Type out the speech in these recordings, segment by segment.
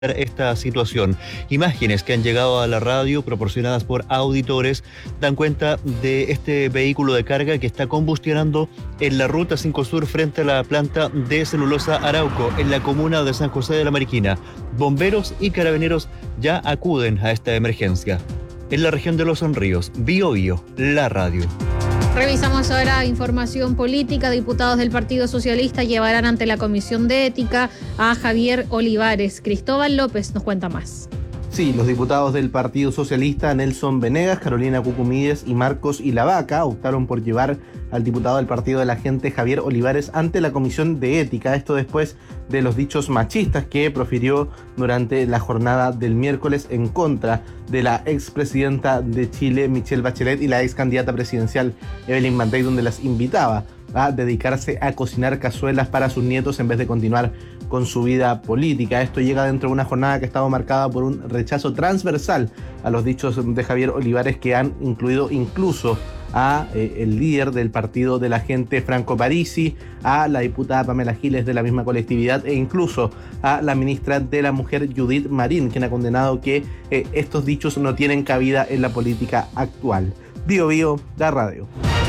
esta situación. Imágenes que han llegado a la radio proporcionadas por auditores dan cuenta de este vehículo de carga que está combustionando en la ruta 5 Sur frente a la planta de celulosa Arauco en la comuna de San José de la Mariquina. Bomberos y carabineros ya acuden a esta emergencia. En la región de Los Ríos, Bío Bío, la radio. Revisamos ahora información política. Diputados del Partido Socialista llevarán ante la Comisión de Ética a Javier Olivares. Cristóbal López nos cuenta más. Sí, los diputados del Partido Socialista, Nelson Venegas, Carolina Cucumides y Marcos Ilavaca, optaron por llevar al diputado del Partido de la Gente, Javier Olivares, ante la Comisión de Ética. Esto después de los dichos machistas que profirió durante la jornada del miércoles en contra de la expresidenta de Chile, Michelle Bachelet, y la ex candidata presidencial, Evelyn Matei, donde las invitaba a dedicarse a cocinar cazuelas para sus nietos en vez de continuar con su vida política. Esto llega dentro de una jornada que ha estado marcada por un rechazo transversal a los dichos de Javier Olivares, que han incluido incluso a el líder del Partido de la Gente, Franco Parisi, a la diputada Pamela Giles de la misma colectividad e incluso a la ministra de la Mujer, Judith Marín, quien ha condenado que estos dichos no tienen cabida en la política actual. Bío Bío, la radio.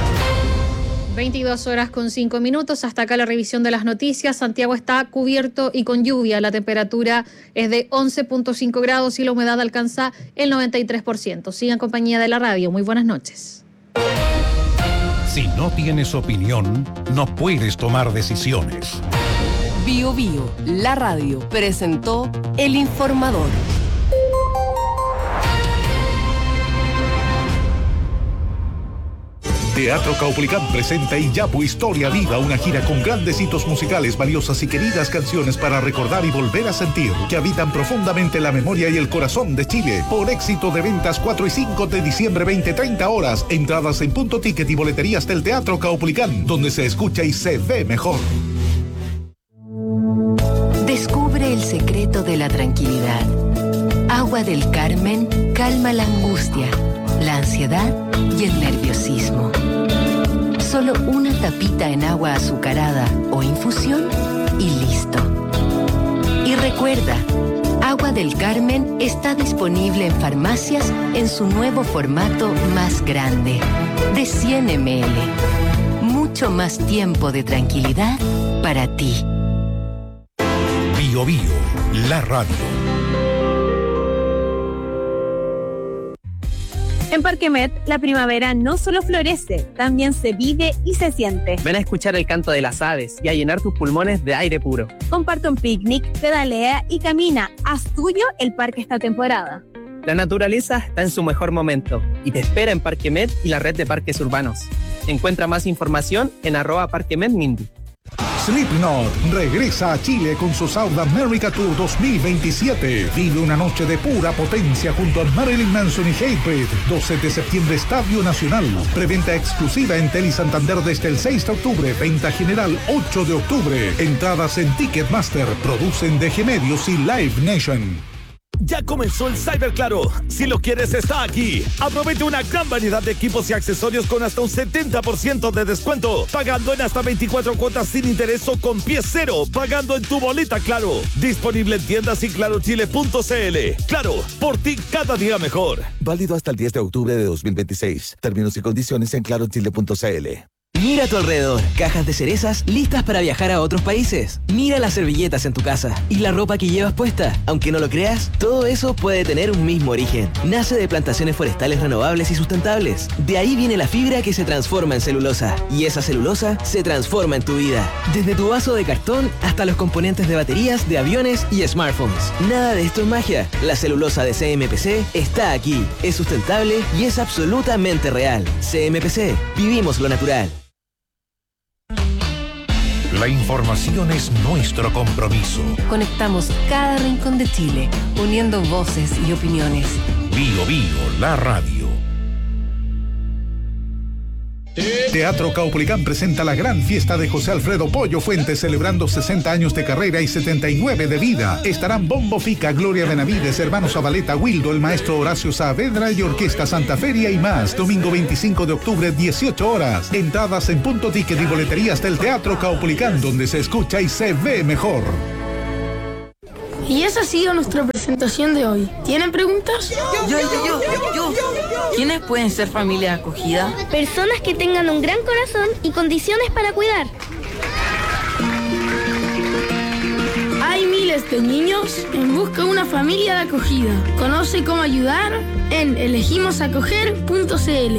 22:05. Hasta acá la revisión de las noticias. Santiago está cubierto y con lluvia. La temperatura es de 11.5 grados y la humedad alcanza el 93%. Sigan en compañía de la radio. Muy buenas noches. Si no tienes opinión, no puedes tomar decisiones. Bío Bío, la radio, presentó El Informador. Teatro Caupolicán presenta Iyapu Historia Viva, una gira con grandes hitos musicales, valiosas y queridas canciones para recordar y volver a sentir, que habitan profundamente la memoria y el corazón de Chile. Por éxito de ventas 4 y 5 de diciembre, 20-30 horas. Entradas en Punto Ticket y boleterías del Teatro Caupolicán, donde se escucha y se ve mejor. Descubre el secreto de la tranquilidad. Agua del Carmen calma la angustia, la ansiedad y el nerviosismo. Solo una tapita en agua azucarada o infusión y listo. Y recuerda, Agua del Carmen está disponible en farmacias en su nuevo formato más grande, de 100 ml. Mucho más tiempo de tranquilidad para ti. Bío Bío, la radio. En Parque Met, la primavera no solo florece, también se vive y se siente. Ven a escuchar el canto de las aves y a llenar tus pulmones de aire puro. Comparte un picnic, pedalea y camina. Haz tuyo el parque esta temporada. La naturaleza está en su mejor momento y te espera en Parque Met y la red de parques urbanos. Encuentra más información en @ParqueMetMindy. Slipknot regresa a Chile con su South America Tour 2027. Vive una noche de pura potencia junto a Marilyn Manson y Hatebreed. 12 de septiembre, Estadio Nacional. Preventa exclusiva en Tele Santander desde el 6 de octubre. Venta general 8 de octubre. Entradas en Ticketmaster. Producen DG Medios y Live Nation. Ya comenzó el Cyber Claro. Si lo quieres, está aquí. Aprovecha una gran variedad de equipos y accesorios con hasta un 70% de descuento. Pagando en hasta 24 cuotas sin interés o con pie cero. Pagando en tu boleta Claro. Disponible en tiendas y clarochile.cl. Claro, por ti cada día mejor. Válido hasta el 10 de octubre de 2026. Términos y condiciones en clarochile.cl. Mira a tu alrededor, cajas de cerezas listas para viajar a otros países. Mira las servilletas en tu casa y la ropa que llevas puesta. Aunque no lo creas, todo eso puede tener un mismo origen. Nace de plantaciones forestales renovables y sustentables. De ahí viene la fibra que se transforma en celulosa. Y esa celulosa se transforma en tu vida. Desde tu vaso de cartón hasta los componentes de baterías, de aviones y smartphones. Nada de esto es magia. La celulosa de CMPC está aquí. Es sustentable y es absolutamente real. CMPC, vivimos lo natural. La información es nuestro compromiso. Conectamos cada rincón de Chile, uniendo voces y opiniones. Bío Bío, la radio. Teatro Caupolicán presenta la gran fiesta de José Alfredo Pollo Fuentes, celebrando 60 años de carrera y 79 de vida. Estarán Bombo Fica, Gloria Benavides, Hermanos Zabaleta, Wildo, el maestro Horacio Saavedra y Orquesta Santa Feria y más. Domingo 25 de octubre, 18 horas. Entradas en Punto Ticket y boleterías del Teatro Caupolicán, donde se escucha y se ve mejor. Y esa ha sido nuestra presentación de hoy. ¿Tienen preguntas? Yo. ¿Quiénes pueden ser familia acogida? Personas que tengan un gran corazón y condiciones para cuidar. Hay miles de niños en busca de una familia de acogida. Conoce cómo ayudar en elegimosacoger.cl.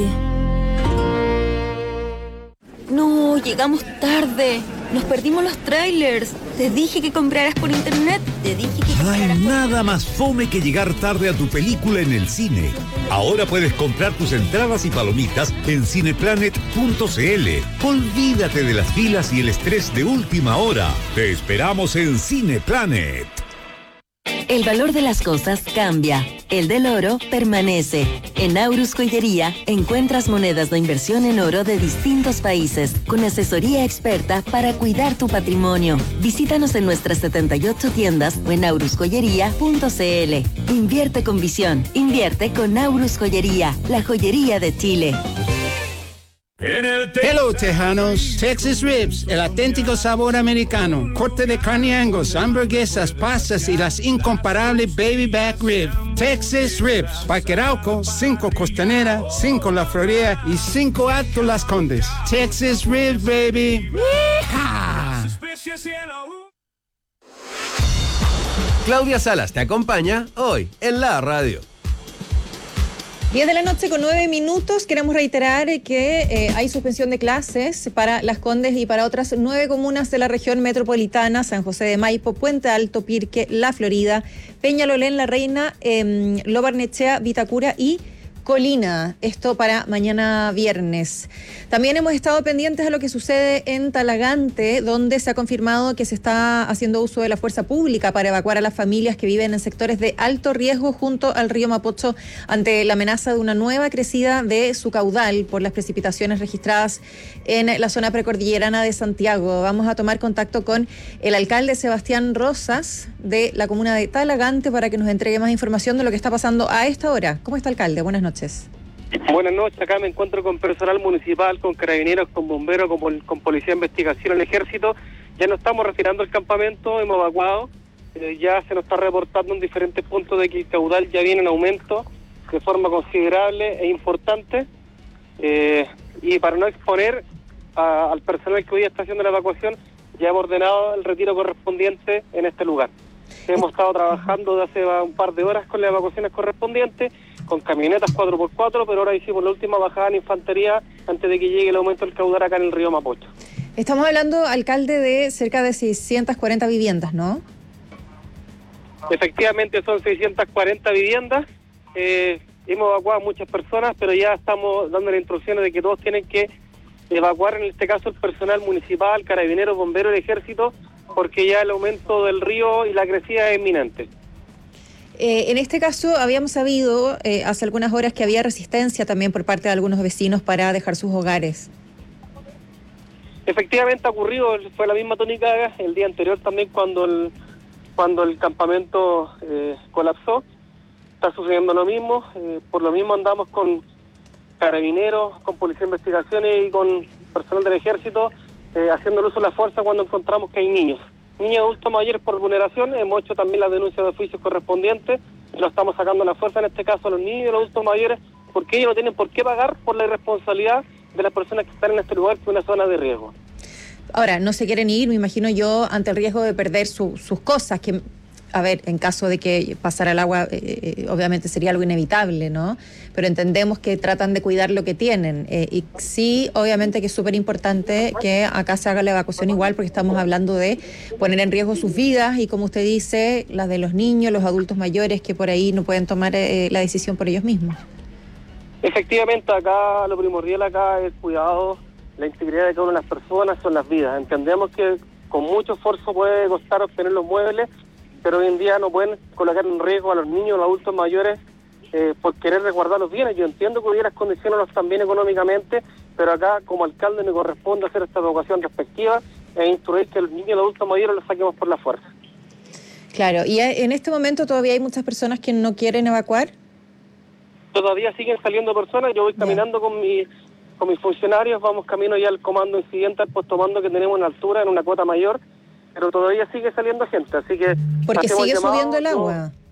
No, llegamos tarde. Nos perdimos los trailers. Te dije que compraras por internet. No hay nada más fome que llegar tarde a tu película en el cine. Ahora puedes comprar tus entradas y palomitas en cineplanet.cl. Olvídate de las filas y el estrés de última hora. Te esperamos en Cineplanet. El valor de las cosas cambia. El del oro permanece. En Aurus Joyería encuentras monedas de inversión en oro de distintos países, con asesoría experta para cuidar tu patrimonio. Visítanos en nuestras 78 tiendas o en aurusjoyería.cl. Invierte con visión. Invierte con Aurus Joyería, la joyería de Chile. Hello, Tejanos. Texas Ribs, el auténtico sabor americano. Corte de carne Angus, hamburguesas, pastas y las incomparables Baby Back Rib. Texas Ribs, Parque Arauco, 5 Costanera, 5 La Florida y 5 Alto Las Condes. Texas Ribs, baby. ¡Yeehaw! Claudia Salas te acompaña hoy en la radio. 10 de la noche con 9 minutos. Queremos reiterar que hay suspensión de clases para Las Condes y para otras 9 comunas de la región metropolitana: San José de Maipo, Puente Alto, Pirque, La Florida, Peñalolén, La Reina, Lo Barnechea, Vitacura y Colina. Esto para mañana viernes. También hemos estado pendientes a lo que sucede en Talagante, donde se ha confirmado que se está haciendo uso de la fuerza pública para evacuar a las familias que viven en sectores de alto riesgo junto al río Mapocho ante la amenaza de una nueva crecida de su caudal por las precipitaciones registradas en la zona precordillerana de Santiago. Vamos a tomar contacto con el alcalde Sebastián Rosas de la comuna de Talagante para que nos entregue más información de lo que está pasando a esta hora. ¿Cómo está, alcalde? Buenas noches. Buenas noches, acá me encuentro con personal municipal, con carabineros, con bomberos, con policía de investigación, el ejército. Ya no estamos retirando el campamento, hemos evacuado, ya se nos está reportando en diferentes puntos de que el caudal ya viene en aumento de forma considerable e importante, y para no exponer al personal que hoy está haciendo la evacuación, ya hemos ordenado el retiro correspondiente en este lugar. Hemos estado trabajando de hace un par de horas con las evacuaciones correspondientes, con camionetas 4x4, pero ahora hicimos la última bajada en infantería antes de que llegue el aumento del caudal acá en el río Mapocho. Estamos hablando, alcalde, de cerca de 640 viviendas, ¿no? Efectivamente son 640 viviendas, hemos evacuado a muchas personas, pero ya estamos dando las instrucciones de que todos tienen que evacuar, en este caso el personal municipal, carabineros, bomberos, el ejército, porque ya el aumento del río y la crecida es inminente. En este caso habíamos sabido hace algunas horas que había resistencia también por parte de algunos vecinos para dejar sus hogares. Efectivamente ha ocurrido, fue la misma tónica el día anterior también cuando el campamento colapsó. Está sucediendo lo mismo, por lo mismo andamos con carabineros, con policía de investigaciones y con personal del ejército haciendo el uso de la fuerza cuando encontramos que hay niños y adultos mayores por vulneración. Hemos hecho también las denuncias de oficios correspondientes y lo estamos sacando a la fuerza, en este caso a los niños y a los adultos mayores, porque ellos no tienen por qué pagar por la irresponsabilidad de las personas que están en este lugar, que es una zona de riesgo. Ahora, no se quieren ir, me imagino yo, ante el riesgo de perder sus cosas, que, a ver, en caso de que pasara el agua, obviamente sería algo inevitable, ¿no? Pero entendemos que tratan de cuidar lo que tienen. Y sí, obviamente que es súper importante que acá se haga la evacuación igual, porque estamos hablando de poner en riesgo sus vidas y, como usted dice, las de los niños, los adultos mayores que por ahí no pueden tomar la decisión por ellos mismos. Efectivamente, acá lo primordial acá es el cuidado, la integridad de cada una de las personas, son las vidas. Entendemos que con mucho esfuerzo puede costar obtener los muebles, pero hoy en día no pueden colocar en riesgo a los niños, a los adultos mayores, por querer resguardar los bienes. Yo entiendo que hoy las condiciones no están bien económicamente, pero acá como alcalde me corresponde hacer esta evacuación respectiva e instruir que los niños y los adultos mayores los saquemos por la fuerza. Claro, y en este momento todavía hay muchas personas que no quieren evacuar. Todavía siguen saliendo personas, yo voy caminando con mis funcionarios, vamos camino ya al comando incidente, al puesto mando que tenemos en altura, en una cuota mayor, pero todavía sigue saliendo gente, así que... Porque hacemos sigue llamado, subiendo el agua.